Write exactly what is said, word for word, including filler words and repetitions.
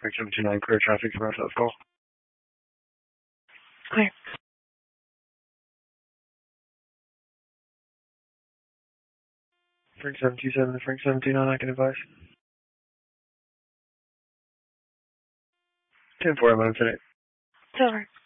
Frank seven two nine, clear traffic from our south call. Clear. Frank seven two seven to Frank seven two nine, I can advise. ten four, I'm on today. It's over.